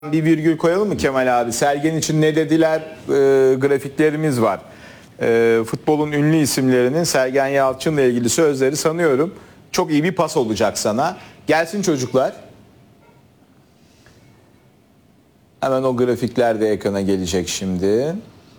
Bir virgül koyalım mı Kemal abi? Sergen için ne dediler? Grafiklerimiz var. Futbolun ünlü isimlerinin Sergen Yalçın'la ilgili sözleri sanıyorum çok iyi bir pas olacak sana. Gelsin çocuklar. Hemen o grafikler de ekrana gelecek şimdi.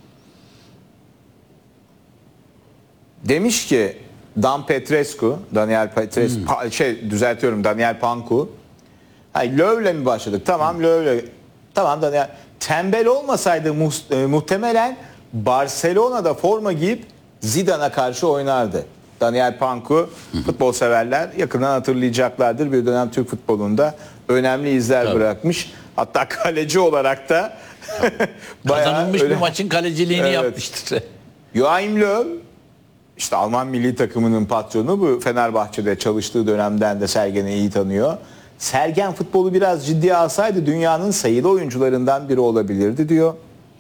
Demiş ki Daniel Petrescu, Daniel Panku. Hayır, Löw'le mi başladık? Tamam, Löw'le. Tamam Daniel. Tembel olmasaydı muhtemelen Barcelona'da forma giyip Zidane'a karşı oynardı. Daniel Panku, futbol severler yakından hatırlayacaklardır. Bir dönem Türk futbolunda önemli izler bırakmış. Hatta kaleci olarak da kazanılmış bir maçın kaleciliğini yapmıştır. Joachim Löw, işte Alman milli takımının patronu, bu Fenerbahçe'de çalıştığı dönemden de Sergen'i iyi tanıyor. Sergen futbolu biraz ciddiye alsaydı dünyanın sayılı oyuncularından biri olabilirdi diyor.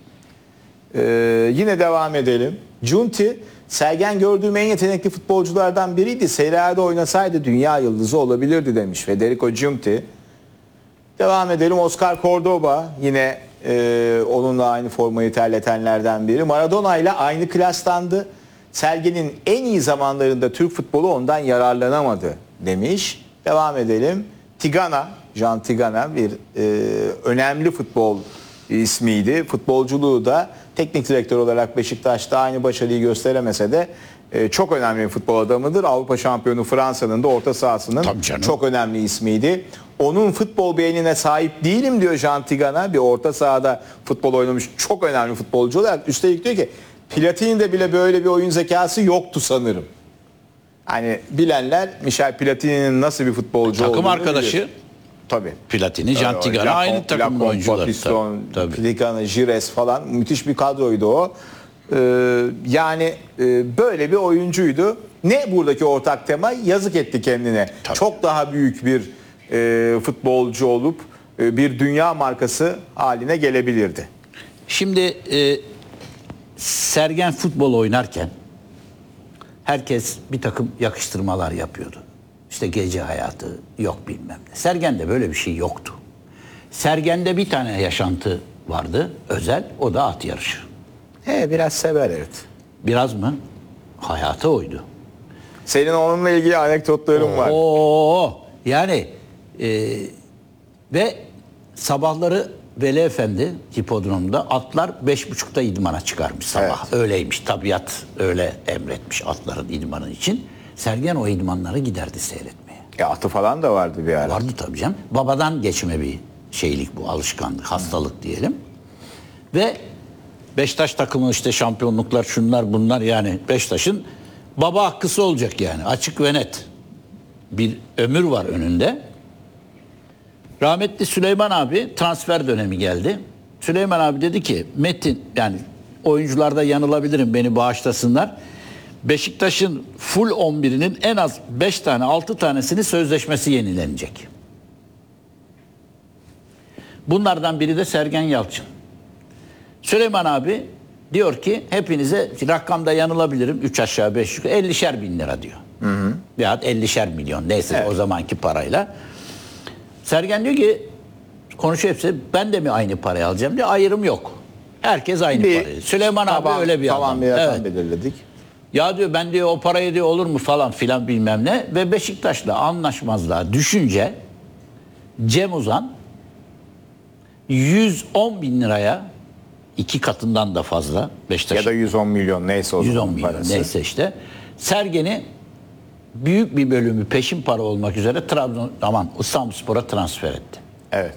Yine devam edelim. Giunti, Sergen gördüğüm en yetenekli futbolculardan biriydi. Serie A'da oynasaydı dünya yıldızı olabilirdi demiş Federico Giunti. Devam edelim. Oscar Cordoba yine onunla aynı formayı terletenlerden biri. Maradona ile aynı klastandı. Sergen'in en iyi zamanlarında Türk futbolu ondan yararlanamadı demiş. Devam edelim. Jean Tigana bir önemli futbol ismiydi. Futbolculuğu da teknik direktör olarak Beşiktaş'ta aynı başarıyı gösteremese de çok önemli bir futbol adamıdır. Avrupa şampiyonu Fransa'nın da orta sahasının çok önemli ismiydi. Onun futbol beynine sahip değilim diyor Jean Tigana. Bir orta sahada futbol oynamış çok önemli futbolcu olarak. Üstelik diyor ki Platini'de bile böyle bir oyun zekası yoktu sanırım. Hani bilenler Michel Platini'nin nasıl bir futbolcu olduğunu takım arkadaşı bilir. Tabii. Platini, Jean Tigana aynı takımın oyuncuları. Piston, Tigana, Gires falan müthiş bir kadroydu o. Yani böyle bir oyuncuydu. Ne buradaki ortak tema? Yazık etti kendine. Tabii. Çok daha büyük bir futbolcu olup bir dünya markası haline gelebilirdi. Şimdi Sergen futbol oynarken herkes bir takım yakıştırmalar yapıyordu. İşte gece hayatı yok bilmem ne. Sergen'de böyle bir şey yoktu. Sergen'de bir tane yaşantı vardı özel, o da at yarışı. Biraz sever, evet. Biraz mı? Hayatı oydu. Senin onunla ilgili anekdotların var. Yani ve sabahları Veli Efendi hipodromda atlar 5.30'da idmana çıkarmış sabah. Evet. Öyleymiş, tabiat öyle emretmiş atların idmanı için. Sergen o idmanları giderdi seyretmeye. Atı falan da vardı bir ara. Vardı tabii canım. Babadan geçme bir şeylik bu, alışkanlık, hastalık diyelim. Ve Beşiktaş takımı işte şampiyonluklar şunlar bunlar, yani Beşiktaş'ın baba hakkısı olacak yani, açık ve net. Bir ömür var önünde. Rahmetli Süleyman abi transfer dönemi geldi. Süleyman abi dedi ki Metin, yani oyuncularda yanılabilirim, beni bağışlasınlar. Beşiktaş'ın full 11'inin en az 5 tane 6 tanesini sözleşmesi yenilenecek. Bunlardan biri de Sergen Yalçın. Süleyman abi diyor ki hepinize, rakamda yanılabilirim, 3 aşağı 5 yukarı 50'şer bin lira diyor. Veyahut 50'şer milyon neyse o zamanki parayla. Sergen diyor ki, konuşuyor hepsi, ben de mi aynı parayı alacağım diyor, ayrım yok. Herkes aynı parayı. Süleyman abi öyle bir adam. Bir rakam belirledik. Ya diyor ben diyor o parayı diyor olur mu falan filan bilmem ne. Ve Beşiktaş'la anlaşmazlığa düşünce Cem Uzan 110 bin liraya, 2 katından da fazla Beşiktaş. Ya da 110 milyon neyse o 110 milyon parası. Neyse işte. Sergen'i büyük bir bölümü peşin para olmak üzere İstanbulspor'a transfer etti. Evet.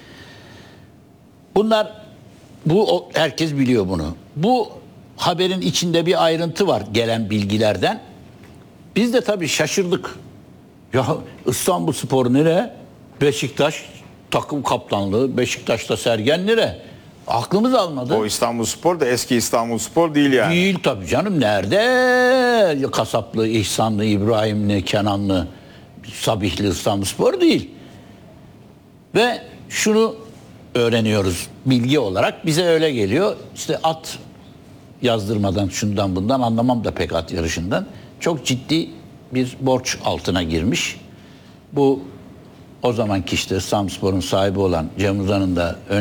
Herkes biliyor bunu. Bu haberin içinde bir ayrıntı var gelen bilgilerden. Biz de tabii şaşırdık. Ya İstanbulspor nere? Beşiktaş takım kaptanlığı, Beşiktaş'ta Sergen nere? Aklımız almadı. O İstanbulspor da eski İstanbulspor değil yani. Değil tabii canım. Nerede? Kasaplı, İhsanlı, İbrahimli, Kenanlı, Sabihli İstanbulspor değil. Ve şunu öğreniyoruz bilgi olarak. Bize öyle geliyor. İşte at yazdırmadan, şundan bundan anlamam da pek at yarışından. Çok ciddi bir borç altına girmiş. Bu o zamanki işte Samspor'un sahibi olan Cem Uzan'ın da